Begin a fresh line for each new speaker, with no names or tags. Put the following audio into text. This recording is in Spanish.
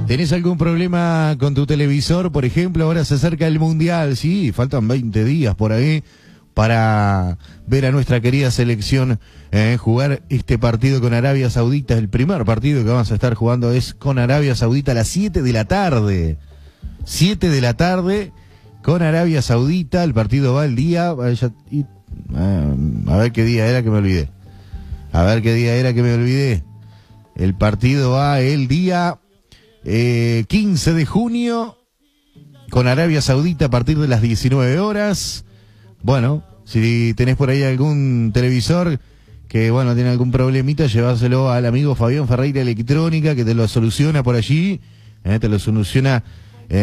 ¿Tenés algún problema con tu televisor, por ejemplo? Ahora se acerca el Mundial, sí, faltan 20 días por ahí para ver a nuestra querida selección jugar este partido con Arabia Saudita. El primer partido que vamos a estar jugando es con Arabia Saudita a las 7 de la tarde. 7 de la tarde con Arabia Saudita. El partido va el día... a ver qué día era que me olvidé. El partido va el día 15 de junio con Arabia Saudita a partir de las 19 horas. Bueno, si tenés por ahí algún televisor que, bueno, tiene algún problemita, lleváselo al amigo Fabián Ferreira Electrónica, que te lo soluciona por allí, te lo soluciona